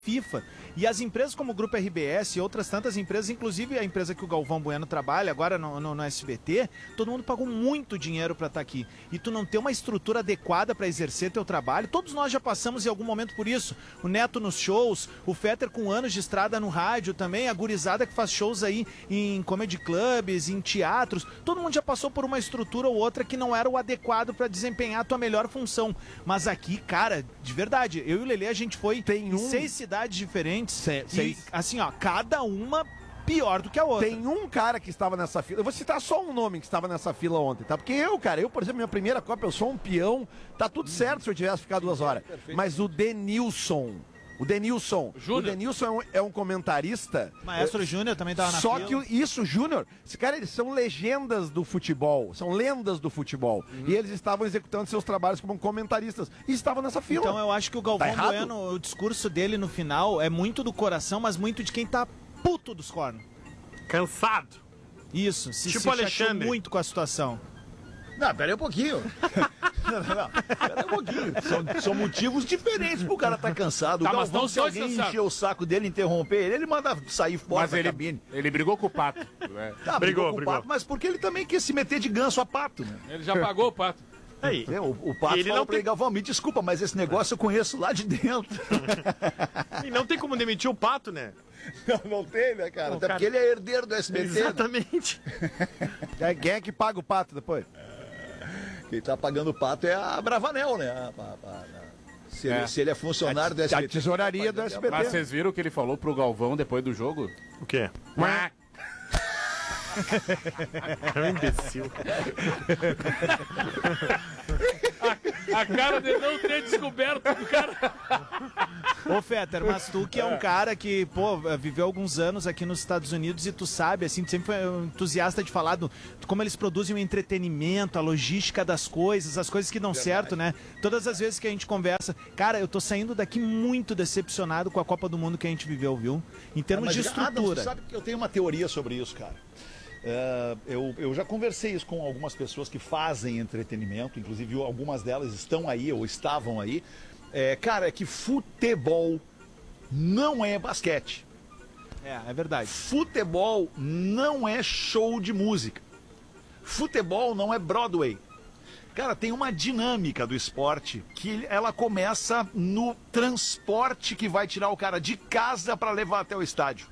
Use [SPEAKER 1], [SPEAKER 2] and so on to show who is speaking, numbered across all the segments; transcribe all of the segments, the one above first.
[SPEAKER 1] FIFA. E as empresas como o Grupo RBS e outras tantas empresas, inclusive a empresa que o Galvão Bueno trabalha agora no SBT, todo mundo pagou muito dinheiro pra estar aqui. E tu não ter uma estrutura adequada pra exercer teu trabalho, todos nós já passamos em algum momento por isso. O Neto nos shows, o Fetter com anos de estrada no rádio também, a gurizada que faz shows aí em comedy clubs, em teatros, todo mundo já passou por uma estrutura ou outra que não era o adequado pra desempenhar a tua melhor função. Mas aqui, cara, de verdade, eu e o Lelê, a gente foi em 6 cidades diferentes. E, assim, ó, cada uma pior do que a outra.
[SPEAKER 2] Tem um cara que estava nessa fila. Eu vou citar só um nome que estava nessa fila ontem, tá? Porque eu, por exemplo, minha primeira Copa, eu sou um peão. Tá tudo certo se eu tivesse ficado 2 horas. Mas o Denilson. O Denilson é um comentarista.
[SPEAKER 1] Maestro Júnior também tava na fila.
[SPEAKER 2] Só que isso, Júnior, esses caras, eles são legendas do futebol. São lendas do futebol. E eles estavam executando seus trabalhos como comentaristas. E estavam nessa fila.
[SPEAKER 1] Então eu acho que o Galvão Bueno, o discurso dele no final é muito do coração, mas muito de quem tá puto dos cornos.
[SPEAKER 3] Cansado.
[SPEAKER 1] Isso, se
[SPEAKER 3] chateou
[SPEAKER 1] muito com a situação.
[SPEAKER 4] Não, pera aí um pouquinho. Não, pera aí um pouquinho. São motivos diferentes pro cara tá cansado.
[SPEAKER 3] Tá,
[SPEAKER 4] o Galvão, se alguém encher o saco dele, interromper ele manda sair fora da cabine.
[SPEAKER 3] Ele brigou com o Pato. Né?
[SPEAKER 4] Tá, brigou com o Pato, mas porque ele também quis se meter de ganso a Pato, né?
[SPEAKER 3] Ele já pagou o Pato.
[SPEAKER 4] Aí, o Pato
[SPEAKER 3] ele
[SPEAKER 4] falou pra ele, Galvão, me desculpa, mas esse negócio eu conheço lá de dentro.
[SPEAKER 3] E não tem como demitir o Pato, né?
[SPEAKER 4] Não tem, né, cara? Até porque ele é herdeiro do SBT.
[SPEAKER 3] Exatamente.
[SPEAKER 4] Né?
[SPEAKER 2] Quem é que paga o Pato depois?
[SPEAKER 4] Quem tá pagando o Pato é a Bravanel, né? Se ele é funcionário do SBT.
[SPEAKER 2] A tesouraria do SBT.
[SPEAKER 5] Mas vocês viram o que ele falou pro Galvão depois do jogo?
[SPEAKER 3] O quê? É um imbecil. A cara de não ter descoberto do cara.
[SPEAKER 1] Ô, Fetter, mas tu que é um cara que, pô, viveu alguns anos aqui nos Estados Unidos e tu sabe, assim, tu sempre foi um entusiasta de falar de como eles produzem o entretenimento, a logística das coisas, as coisas que dão certo, né? Todas as vezes que a gente conversa, cara, eu tô saindo daqui muito decepcionado com a Copa do Mundo que a gente viveu, viu? Em termos de estrutura.
[SPEAKER 4] Adam, você sabe que eu tenho uma teoria sobre isso, cara. Eu já conversei isso com algumas pessoas que fazem entretenimento, inclusive algumas delas estão aí ou estavam aí. Cara, é que futebol não é basquete.
[SPEAKER 1] É verdade.
[SPEAKER 4] Futebol não é show de música. Futebol não é Broadway. Cara, tem uma dinâmica do esporte que ela começa no transporte que vai tirar o cara de casa para levar até o estádio.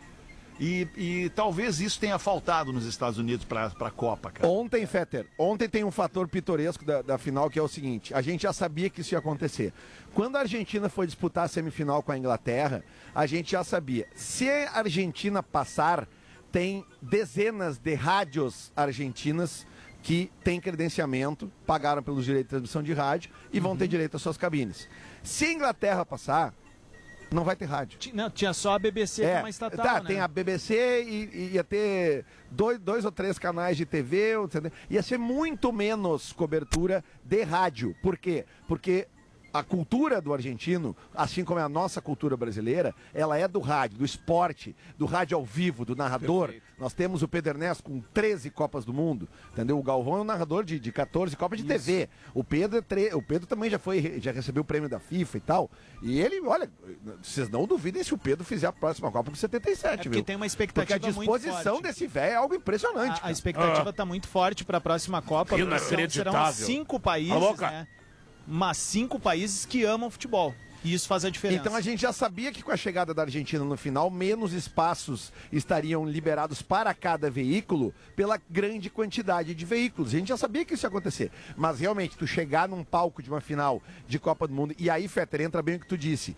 [SPEAKER 4] E talvez isso tenha faltado nos Estados Unidos para a Copa, cara.
[SPEAKER 2] Ontem tem um fator pitoresco da final que é o seguinte, a gente já sabia que isso ia acontecer. Quando a Argentina foi disputar a semifinal com a Inglaterra, a gente já sabia. Se a Argentina passar, tem dezenas de rádios argentinas que têm credenciamento, pagaram pelos direitos de transmissão de rádio e vão ter direito às suas cabines. Se a Inglaterra passar, não vai ter rádio.
[SPEAKER 1] Não, tinha só a BBC que é uma estatal,
[SPEAKER 2] tá,
[SPEAKER 1] né?
[SPEAKER 2] tem a BBC e ia ter dois ou 3 canais de TV, ia ser muito menos cobertura de rádio. Por quê? Porque a cultura do argentino, assim como é a nossa cultura brasileira, ela é do rádio, do esporte, do rádio ao vivo, do narrador. Perfeito. Nós temos o Pedro Ernesto com 13 Copas do Mundo, entendeu? O Galvão é um narrador de 14 Copas de TV. O Pedro também já recebeu o prêmio da FIFA e tal. E ele, olha, vocês não duvidem se o Pedro fizer a próxima Copa com 77,
[SPEAKER 1] porque
[SPEAKER 2] viu?
[SPEAKER 1] tem uma expectativa
[SPEAKER 2] porque a disposição desse velho é algo impressionante.
[SPEAKER 1] A expectativa tá muito forte para a próxima Copa. Serão 5 países, né? Mas 5 países que amam futebol. E isso faz a diferença.
[SPEAKER 2] Então a gente já sabia que com a chegada da Argentina no final, menos espaços estariam liberados para cada veículo pela grande quantidade de veículos. A gente já sabia que isso ia acontecer. Mas realmente, tu chegar num palco de uma final de Copa do Mundo, e aí, Fetter, entra bem o que tu disse.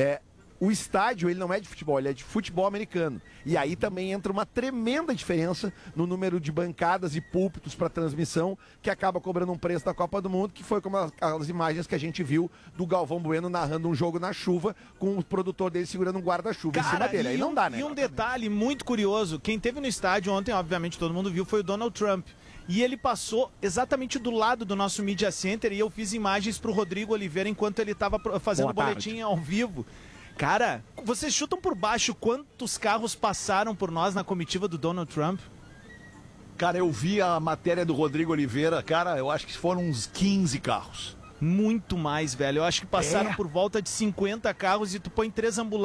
[SPEAKER 2] O estádio, ele não é de futebol, ele é de futebol americano. E aí também entra uma tremenda diferença no número de bancadas e púlpitos para transmissão, que acaba cobrando um preço da Copa do Mundo, que foi como as imagens que a gente viu do Galvão Bueno narrando um jogo na chuva, com o produtor dele segurando um guarda-chuva em cima dele. Aí não dá, né?
[SPEAKER 1] E um detalhe muito curioso, quem teve no estádio ontem, obviamente todo mundo viu, foi o Donald Trump. E ele passou exatamente do lado do nosso Media Center e eu fiz imagens pro Rodrigo Oliveira enquanto ele estava fazendo o boletim ao vivo. Cara, vocês chutam por baixo quantos carros passaram por nós na comitiva do Donald Trump?
[SPEAKER 4] Cara, eu vi a matéria do Rodrigo Oliveira, cara, eu acho que foram uns 15 carros.
[SPEAKER 1] Muito mais, velho. Eu acho que passaram por volta de 50 carros e tu põe 3 ambulâncias